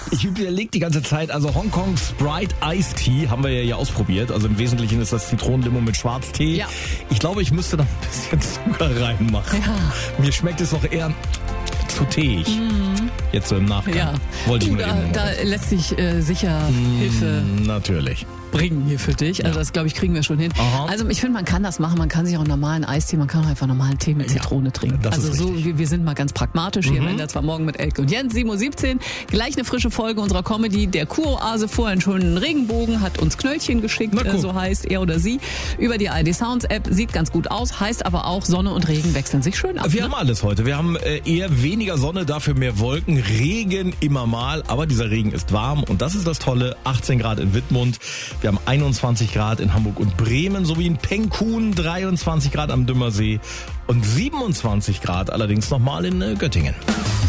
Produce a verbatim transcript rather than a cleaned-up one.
Ich überlege die ganze Zeit, also Hongkong Sprite Iced Tea haben wir ja hier ausprobiert. Also im Wesentlichen ist das Zitronenlimo mit Schwarztee. Ja. Ich glaube, ich müsste da ein bisschen Zucker reinmachen. Ja. Mir schmeckt es noch eher zu teig. Mm. Jetzt so im Nachgang. Ja. Wollte ich du, nur da, eben da lässt sich äh, sicher mm, Hilfe natürlich bringen hier für dich. Also ja. das, glaube ich, kriegen wir schon hin. Aha. Also ich finde, man kann das machen. Man kann sich auch einen normalen Eistee, man kann auch einfach normalen Tee mit Zitrone ja, trinken. das Also ist so, richtig. wir, wir sind mal ganz pragmatisch hier. Mhm. Wenn der zwar morgen mit Elke und Jens, sieben Uhr siebzehn. Gleich eine frische Folge unserer Comedy. Der Kuroase vorhin schon einen Regenbogen, hat uns Knöllchen geschickt, Na, äh, so heißt er oder sie. Über die A R D Sounds App. Sieht ganz gut aus, heißt aber auch, Sonne und Regen wechseln sich schön ab. Wir ne? haben alles heute. Wir haben äh, eher weniger Sonne, dafür mehr Wolken, Regen immer mal, aber dieser Regen ist warm und das ist das Tolle. achtzehn Grad in Wittmund, wir haben einundzwanzig Grad in Hamburg und Bremen sowie in Pengkun, dreiundzwanzig Grad am Dümmersee und siebenundzwanzig Grad allerdings nochmal in äh, Göttingen.